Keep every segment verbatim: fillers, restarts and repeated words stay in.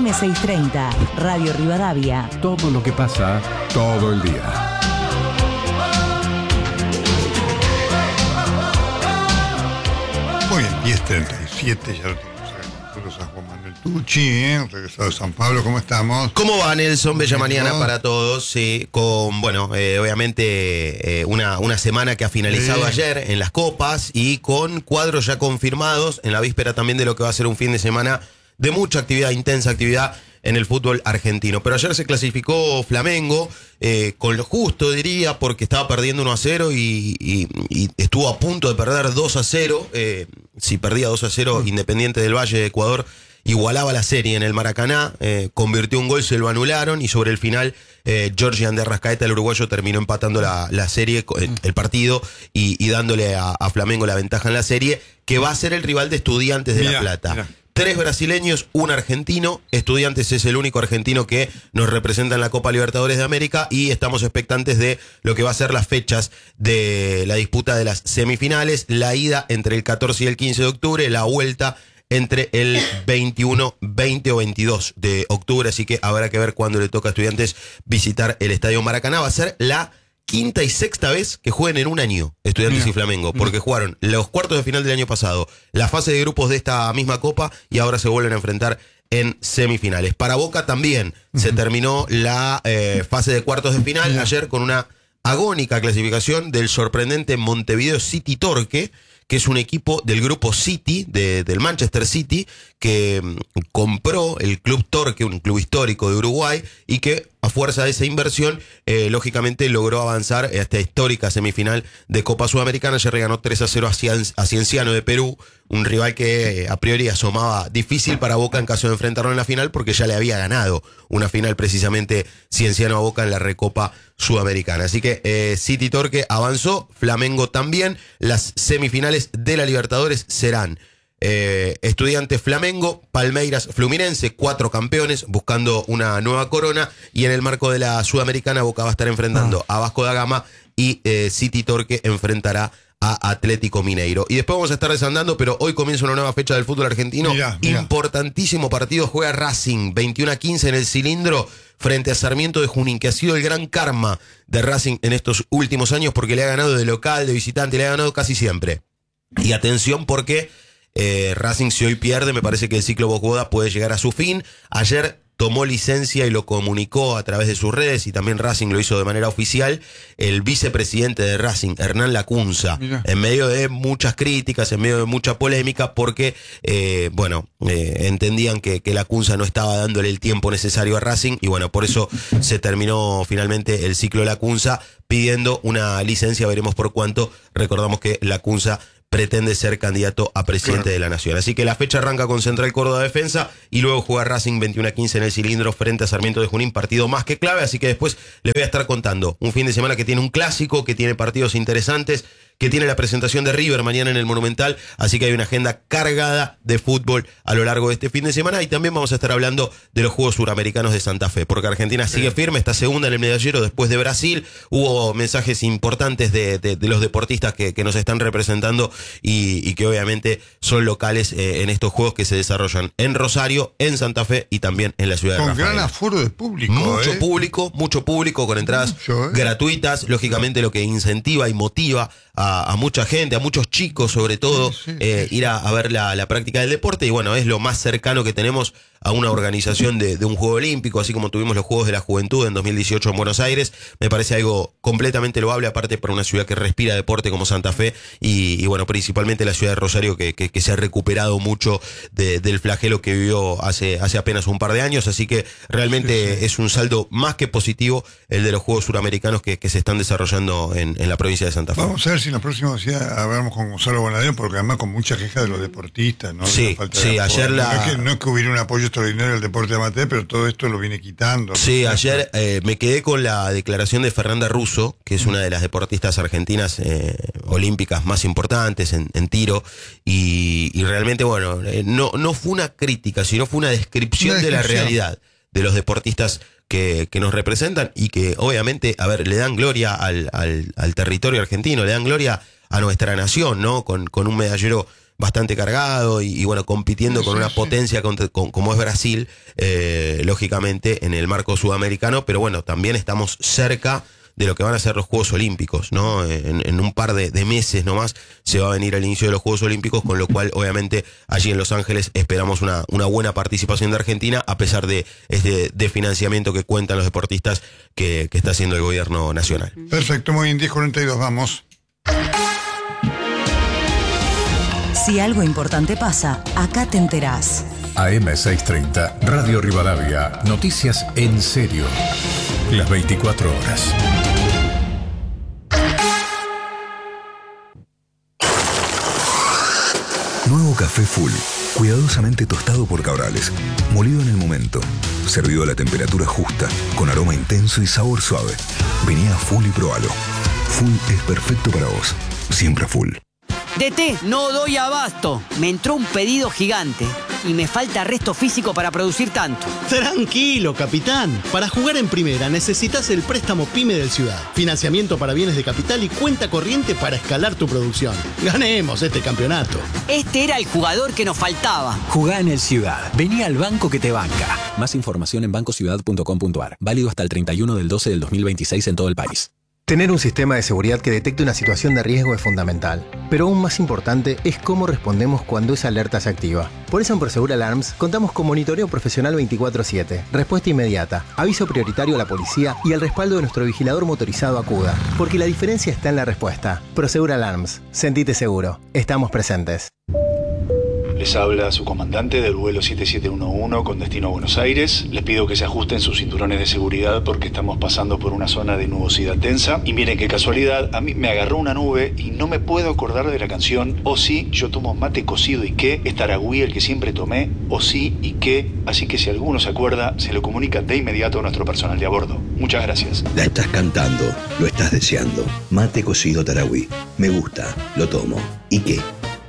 M seiscientos treinta, Radio Rivadavia. Todo lo que pasa, todo el día. Muy bien, diez treinta y siete, ya lo tenemos a nosotros a Juan Manuel Tucci, ¿eh? Regresado de San Pablo, ¿cómo estamos? ¿Cómo va, Nelson? Bella mañana para todos, sí, con, bueno, eh, obviamente eh, una, una semana que ha finalizado Sí. ayer en las copas y con cuadros ya confirmados en la víspera también de lo que va a ser un fin de semana de mucha actividad, intensa actividad en el fútbol argentino. Pero ayer se clasificó Flamengo, eh, con lo justo diría, porque estaba perdiendo uno a cero y, y, y estuvo a punto de perder dos a cero. Eh, si perdía dos a cero, Independiente del Valle de Ecuador igualaba la serie en el Maracaná, eh, convirtió un gol, se lo anularon y sobre el final eh, Georgian de Arrascaeta, el uruguayo, terminó empatando la, la serie, el, el partido y, y dándole a, a Flamengo la ventaja en la serie, que va a ser el rival de Estudiantes de Mirá, La Plata. mirá. Tres brasileños, un argentino. Estudiantes es el único argentino que nos representa en la Copa Libertadores de América y estamos expectantes de lo que va a ser las fechas de la disputa de las semifinales. La ida entre el catorce y el quince de octubre, la vuelta entre el veintiuno, veinte o veintidós de octubre. Así que habrá que ver cuándo le toca a Estudiantes visitar el Estadio Maracaná. Va a ser la quinta y sexta vez que jueguen en un año Estudiantes Mira, y Flamengo, porque jugaron los cuartos de final del año pasado, la fase de grupos de esta misma Copa y ahora se vuelven a enfrentar en semifinales. Para Boca también se terminó la eh, fase de cuartos de final Mira. ayer con una agónica clasificación del sorprendente Montevideo City Torque, que es un equipo del grupo City, de, del Manchester City, que mm, compró el Club Torque, un club histórico de Uruguay, y que a fuerza de esa inversión, eh, lógicamente logró avanzar a esta histórica semifinal de Copa Sudamericana. Ayer le ganó tres a cero a, Cien- a Cienciano de Perú, un rival que eh, a priori asomaba difícil para Boca en caso de enfrentarlo en la final, porque ya le había ganado una final precisamente Cienciano a Boca en la Recopa Sudamericana. Así que eh, City Torque avanzó, Flamengo también. Las semifinales de la Libertadores serán Eh, Estudiantes Flamengo, Palmeiras Fluminense, cuatro campeones buscando una nueva corona, y en el marco de la Sudamericana Boca va a estar enfrentando a Vasco da Gama y eh, City Torque enfrentará a Atlético Mineiro. Y después vamos a estar desandando, pero hoy comienza una nueva fecha del fútbol argentino. Mirá, mirá. Importantísimo partido, juega Racing veintiuno a quince en el Cilindro frente a Sarmiento de Junín, que ha sido el gran karma de Racing en estos últimos años, porque le ha ganado de local, de visitante, le ha ganado casi siempre. Y atención, porque Eh, Racing, si hoy pierde, me parece que el ciclo Bocoda puede llegar a su fin. Ayer tomó licencia y lo comunicó a través de sus redes, y también Racing lo hizo de manera oficial, el vicepresidente de Racing, Hernán Lacunza, Mirá. en medio de muchas críticas, en medio de mucha polémica, porque, eh, bueno, eh, entendían que, que Lacunza no estaba dándole el tiempo necesario a Racing, y bueno, por eso se terminó finalmente el ciclo Lacunza pidiendo una licencia, veremos por cuánto. Recordamos que Lacunza pretende ser candidato a presidente Claro. de la Nación. Así que la fecha arranca con Central Córdoba Defensa y luego juega Racing veintiuno a quince en el Cilindro frente a Sarmiento de Junín, partido más que clave. Así que después les voy a estar contando un fin de semana que tiene un clásico, que tiene partidos interesantes, que tiene la presentación de River mañana en el Monumental. Así que hay una agenda cargada de fútbol a lo largo de este fin de semana, y también vamos a estar hablando de los Juegos Suramericanos de Santa Fe, porque Argentina sigue firme, está segunda en el medallero después de Brasil. Hubo mensajes importantes de, de, de los deportistas que, que nos están representando y, y que obviamente son locales eh, en estos Juegos que se desarrollan en Rosario, en Santa Fe y también en la ciudad de Con Rafaela. gran aforo de público. Mucho ¿eh? público, mucho público con entradas Mucho, ¿eh? gratuitas, lógicamente lo que incentiva y motiva a, a mucha gente, a muchos chicos sobre todo, Sí, sí, eh, sí. ir a, a ver la, la práctica del deporte, y bueno, es lo más cercano que tenemos a una organización de, de un Juego Olímpico, así como tuvimos los Juegos de la Juventud en dos mil dieciocho en Buenos Aires. Me parece algo completamente loable, aparte para una ciudad que respira deporte como Santa Fe, y, y bueno, principalmente la ciudad de Rosario, que, que, que se ha recuperado mucho de, del flagelo que vivió hace, hace apenas un par de años. Así que realmente Sí, sí. es un saldo más que positivo el de los Juegos Suramericanos que, que se están desarrollando en, en la provincia de Santa Fe. Vamos a ver si en los próximos días hablamos con Gonzalo Bonadeo, porque además con mucha queja de los deportistas, ¿no? De Sí, la falta sí, de apoyo. ayer la- No es, que, no es que hubiera un apoyo extraordinario al deporte amateur, pero todo esto lo viene quitando. Sí, ayer eh, me quedé con la declaración de Fernanda Russo, que es una de las deportistas argentinas eh, olímpicas más importantes en, en tiro, y, y realmente, bueno, eh, no, no fue una crítica, sino fue una descripción, Una de la descripción. realidad de los deportistas que, que nos representan y que obviamente, a ver, le dan gloria al, al, al territorio argentino, le dan gloria a nuestra nación, ¿no? Con, con un medallero bastante cargado y, y bueno, compitiendo con Sí, una sí. potencia contra- con- como es Brasil, eh, lógicamente en el marco sudamericano, pero bueno, también estamos cerca de lo que van a ser los Juegos Olímpicos, ¿no? En, en un par de, de meses nomás se va a venir el inicio de los Juegos Olímpicos, con lo cual obviamente allí en Los Ángeles esperamos una, una buena participación de Argentina, a pesar de este de financiamiento que cuentan los deportistas que, que está haciendo el gobierno nacional. Perfecto, muy bien, diez cuarenta y dos, vamos. Si algo importante pasa, acá te enterás. A M seiscientos treinta, Radio Rivadavia. Noticias en serio. Las veinticuatro horas. Nuevo café Full, cuidadosamente tostado por Cabrales, molido en el momento, servido a la temperatura justa, con aroma intenso y sabor suave. Vení a Full y probalo. Full es perfecto para vos, siempre Full. D T, no doy abasto. Me entró un pedido gigante y me falta resto físico para producir tanto. Tranquilo, capitán. Para jugar en primera necesitas el préstamo PYME del Ciudad. Financiamiento para bienes de capital y cuenta corriente para escalar tu producción. Ganemos este campeonato. Este era el jugador que nos faltaba. Jugá en el Ciudad. Vení al banco que te banca. Más información en banco ciudad punto com punto a r. Válido hasta el treinta y uno del doce del dos mil veintiséis en todo el país. Tener un sistema de seguridad que detecte una situación de riesgo es fundamental, pero aún más importante es cómo respondemos cuando esa alerta se activa. Por eso en Prosegur Alarms contamos con monitoreo profesional veinticuatro siete, respuesta inmediata, aviso prioritario a la policía y el respaldo de nuestro vigilador motorizado Acuda, porque la diferencia está en la respuesta. Prosegur Alarms, sentite seguro, estamos presentes. Les habla su comandante del vuelo siete siete uno uno con destino a Buenos Aires. Les pido que se ajusten sus cinturones de seguridad porque estamos pasando por una zona de nubosidad densa. Y miren qué casualidad, a mí me agarró una nube y no me puedo acordar de la canción O sí, yo tomo mate cocido y qué, es Taragüí el que siempre tomé, O sí y qué. Así que si alguno se acuerda, se lo comunica de inmediato a nuestro personal de a bordo. Muchas gracias. La estás cantando, lo estás deseando. Mate cocido Taragüí. Me gusta, lo tomo. ¿Y qué?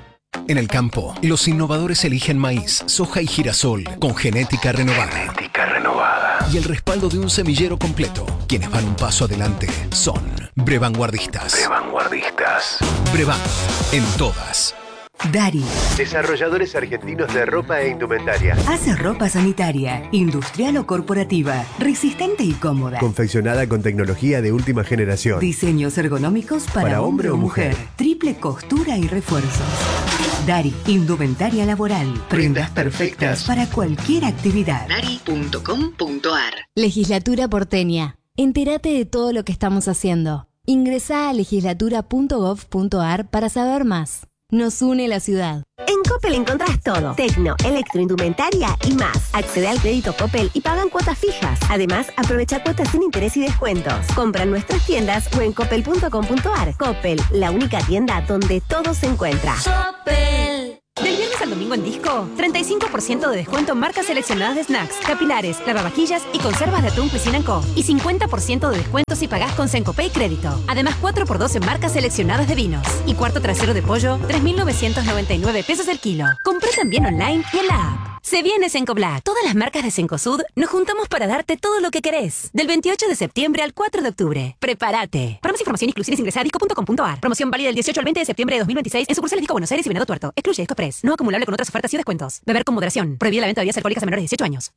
En el campo, los innovadores eligen maíz, soja y girasol con genética renovada. Genética renovada. Y el respaldo de un semillero completo. Quienes van un paso adelante son Brevanguardistas. Brevanguardistas. Brevan, en todas. Dari. Desarrolladores argentinos de ropa e indumentaria. Hace ropa sanitaria, industrial o corporativa, resistente y cómoda. Confeccionada con tecnología de última generación. Diseños ergonómicos para, Para hombre o mujer. mujer. Triple costura y refuerzos. Dari, indumentaria laboral. Prendas perfectas para cualquier actividad. Dari punto com punto a r. Legislatura porteña. Entérate de todo lo que estamos haciendo. Ingresá a legislatura punto gov punto a r para saber más. Nos une la ciudad. En Coppel encontrás todo. Tecno, electroindumentaria y más. Accede al crédito Coppel y pagan cuotas fijas. Además, aprovecha cuotas sin interés y descuentos. Compra en nuestras tiendas o en coppel punto com punto a r. Coppel, la única tienda donde todo se encuentra. Coppel. Del viernes al domingo en Disco, treinta y cinco por ciento de descuento en marcas seleccionadas de snacks, capilares, lavavajillas y conservas de atún Cuisine and Co. Y cincuenta por ciento de descuento si pagás con Sencopay Crédito. Además, cuatro por dos en marcas seleccionadas de vinos. Y cuarto trasero de pollo, tres mil novecientos noventa y nueve pesos el kilo. Compré también online y en la app. Se viene Senco Black. Todas las marcas de Cencosud nos juntamos para darte todo lo que querés. Del veintiocho de septiembre al cuatro de octubre. Prepárate. Para más información y exclusiones ingresa a disco punto com punto a r. Promoción válida del dieciocho al veinte de septiembre de dos mil veintiséis en sucursales Disco Buenos Aires y Venado Tuerto. Excluye Disco Express. No acumulable con otras ofertas y descuentos. Beber con moderación. Prohibida la venta de bebidas alcohólicas a menores de dieciocho años.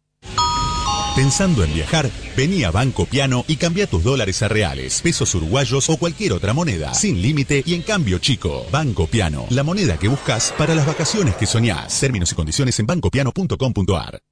Pensando en viajar, vení a Banco Piano y cambia tus dólares a reales, pesos uruguayos o cualquier otra moneda, sin límite y en cambio chico. Banco Piano, la moneda que buscas para las vacaciones que soñás. Términos y condiciones en banco piano punto com punto a r.